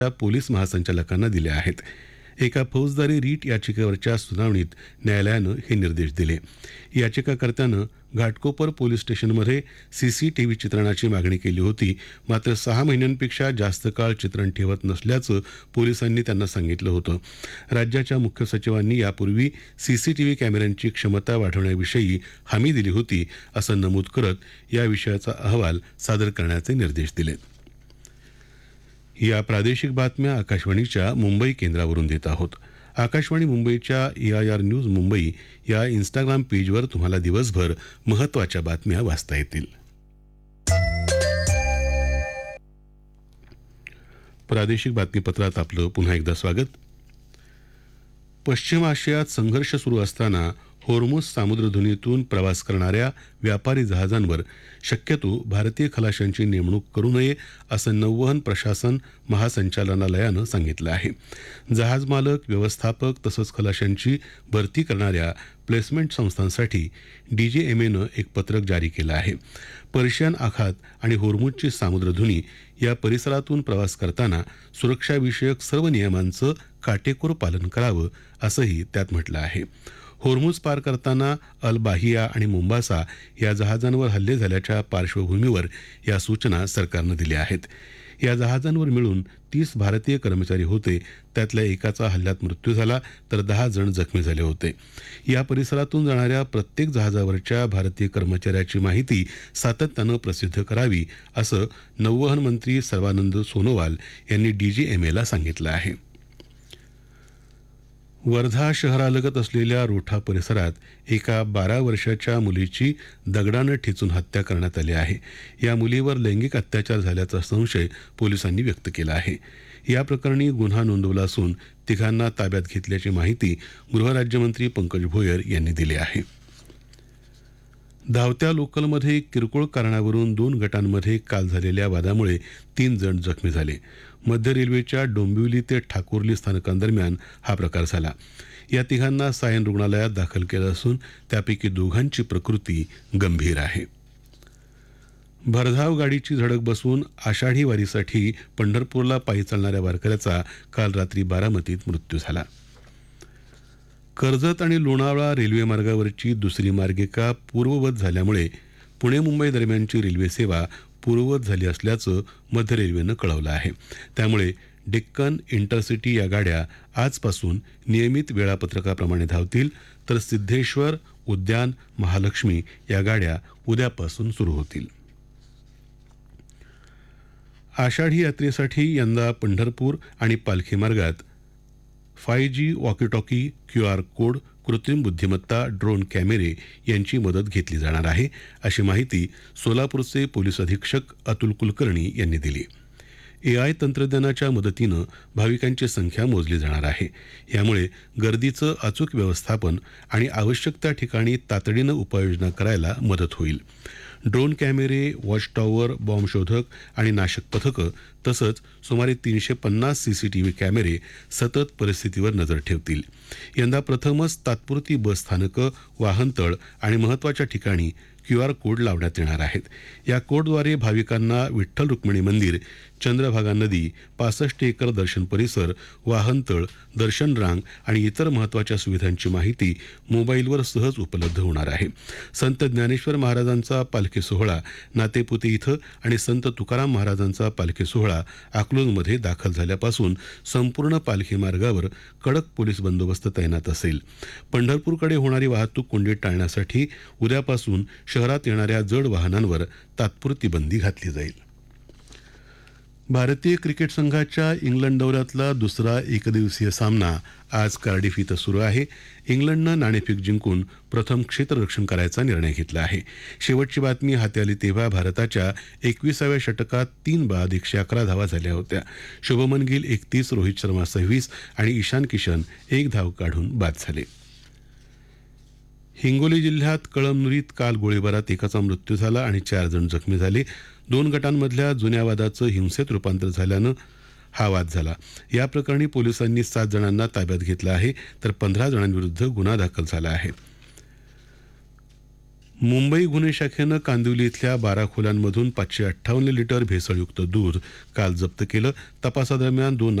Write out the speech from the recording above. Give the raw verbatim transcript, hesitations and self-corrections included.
Police महासंचालकांना दिल्या आहेत. एका फौजदारी रीट याचिकेवरच्या सुनावणीत न्यायालयानं हे निर्देश दिले. याचिकाकर्त्यानं घाटकोपर पोलीस स्टेशनमध्ये सीसीटीव्ही चित्रणाची मागणी केली होती. मात्र सहा महिन्यांपेक्षा जास्त काळ चित्रण ठेवत नसल्याचं पोलिसांनी त्यांना सांगितलं होतं. राज्याच्या मुख्य सचिवांनी यापूर्वी सीसीटीव्ही कॅमेऱ्यांची क्षमता वाढवण्याविषयी हमी दिली होती, असं नमूद करत या विषयाचा अहवाल सादर करण्याचे निर्देश दिले. या प्रादेशिक बातम्या आकाशवाणीच्या मुंबई केंद्रावरून देत आहोत. आकाशवाणी मुंबईच्या एआयआर न्यूज मुंबई या इंस्टाग्राम पेजवर तुम्हाला दिवसभर महत्त्वाच्या बातम्या वाचता येतील. प्रादेशिक बातमीपत्रात आपलं पुन्हा एकदा स्वागत. पश्चिम आशियात संघर्ष सुरू असताना होर्मुझ सामुद्रधुनीतून प्रवास करणाऱ्या व्यापारी जहाजांवर शक्यतो भारतीय खलाशांची नेमणूक करू नये, असं नौवहन प्रशासन महासंचालनालयानं सांगितलं आहे. जहाज मालक, व्यवस्थापक तसंच खलाशांची भरती करणाऱ्या प्लेसमेंट संस्थांसाठी डीजीएमएनं एक पत्रक जारी केलं आहे. पर्शियन आखात आणि होर्मुझची सामुद्रधुनी या परिसरातून प्रवास करताना सुरक्षाविषयक सर्व नियमांचं काटेकोर पालन करावं, असंही त्यात म्हटलं आहे. होर्मुझ पार करताना अल बाहिया आणि मोंबासा या जहाजांवर हल्ले झाल्याच्या पार्श्वभूमीवर या सूचना सरकारनं दिल्या आहेत. या जहाजांवर मिळून तीस भारतीय कर्मचारी होते. त्यातल्या एकाचा हल्ल्यात मृत्यू झाला तर दहा जण जखमी झाले होते. या परिसरातून जाणाऱ्या प्रत्येक जहाजावरच्या भारतीय कर्मचाऱ्याची माहिती सातत्यानं प्रसिद्ध करावी, असं नौवहन मंत्री सर्वानंद सोनोवाल यांनी डीजीएमएला सांगितलं आहे. वर्धा शहरालगत असलेल्या रोठा परिसरात एका बारा वर्षाच्या मुलीची दगडानं ठेचून हत्या करण्यात आली आहे. या मुलीवर लैंगिक अत्याचार झाल्याचा संशय पोलिसांनी व्यक्त केला आहे. या प्रकरणी गुन्हा नोंदवला असून तिघांना ताब्यात घेतल्याची माहिती गृहराज्यमंत्री पंकज भोयर यांनी दिली आहे. धावत्या लोकलमध्ये किरकोळ कारणावरून दोन गटांमध्ये काल झालेल्या वादामुळे तीन जण जखमी झाले. मध्य रेल्वेच्या डोंबिवली ते ठाकुर्ली स्थानकांदरम्यान हा प्रकार झाला. या तिघांना सायन रुग्णालयात दाखल केलं असून त्यापैकी दोघांची प्रकृती गंभीर आहे. भरधाव गाडीची धडक बसून आषाढी वारीसाठी पंढरपूरला पायी चालणाऱ्या वारकऱ्याचा काल रात्री बारामतीत मृत्यू झाला. कर्जत आणि लोणावळा रेल्वे मार्गावरची दुसरी मार्गिका पूर्ववत झाल्यामुळे पुणे मुंबई दरम्यानची रेल्वे सेवा पूर्ववत झाली असल्याचं मध्य रेल्वेनं कळवलं आहे. त्यामुळे डेक्कन, इंटरसिटी या गाड्या आजपासून नियमित वेळापत्रकाप्रमाणे धावतील, तर सिद्धेश्वर, उद्यान, महालक्ष्मी या गाड्या उद्यापासून सुरू होतील. आषाढी यात्रेसाठी यंदा पंढरपूर आणि पालखी मार्गात फाय जी वॉकीटॉकी, क्यू आर कोड, कृत्रिम बुद्धिमत्ता, ड्रोन कॅमेरे यांची मदत घेतली जाणार आहे, अशी माहिती सोलापूरचे पोलीस अधीक्षक अतुल कुलकर्णी यांनी दिली. एआय तंत्रज्ञानाच्या मदतीनं भाविकांची संख्या मोजली जाणार आहे. यामुळे गर्दीचं अचूक व्यवस्थापन आणि आवश्यक त्या ठिकाणी तातडीनं उपाययोजना करायला मदत होईल. ड्रोन कॅमेरे, वॉच टॉवर, बॉम्ब शोधक आणि नाशक पथकं तसंच सुमारे तीनशे पन्नास सीसीटीव्ही कॅमेरे सतत परिस्थितीवर नजर ठेवतील. यंदा प्रथमच तात्पुरती बस स्थानकं, वाहनतळ आणि महत्त्वाच्या ठिकाणी क्यू आर कोड लावण्यात येणार आहेत. या कोडद्वारे भाविकांना विठ्ठल रुक्मिणी मंदिर, चंद्रभागा नदी, पासष्ट एकर दर्शन परिसर, वाहनतळ, दर्शन रांग आणि इतर महत्त्वाच्या सुविधांची माहिती मोबाईलवर सहज उपलब्ध होणार आहे. संत ज्ञानेश्वर महाराजांचा पालखी सोहळा नातेपुते इथं आणि संत तुकाराम महाराजांचा पालखी सोहळा अकलूजमध्ये दाखल झाल्यापासून संपूर्ण पालखी मार्गावर कडक पोलीस बंदोबस्त तैनात असेल. पंढरपूरकडे होणारी वाहतूक कोंडी टाळण्यासाठी उद्यापासून शहरात येणाऱ्या जड वाहनांवर तात्पुरती बंदी घातली जाईल. भारतीय क्रिकेट संघाच्या इंग्लंड दौऱ्यातला दुसरा एकदिवसीय सामना आज कार्डिफ इथं सुरू आहे. इंग्लंडनं नाणेफेक जिंकून प्रथम क्षेत्ररक्षण करायचा निर्णय घेतला आहे. शेवटची बातमी हाती आली तेव्हा भारताच्या एकविसाव्या षटकात तीन बाद एकशे अकरा धावा झाल्या होत्या. शुभमन गिल एकतीस, रोहित शर्मा सव्वीस आणि ईशान किशन एक धाव काढून बाद झाले. हिंगोली जिल्ह्यात कळमनुरीत काल गोळीबारात एकाचा मृत्यू झाला आणि चार जण जखमी झाले. दोन गटांमधल्या जुन्या वादाचं हिंसेत रूपांतर झाल्यानं हा वाद झाला. या प्रकरणी पोलिसांनी सात जणांना ताब्यात घेतलं आहे, तर पंधरा जणांविरुद्ध गुन्हा दाखल झाला आहे. मुंबई गुन्हे शाखेनं कांदिवली इथल्या बारा खोल्यांमधून पाचशे अठ्ठावन्न लिटर भेसळयुक्त दूध काल जप्त केलं. तपासादरम्यान दोन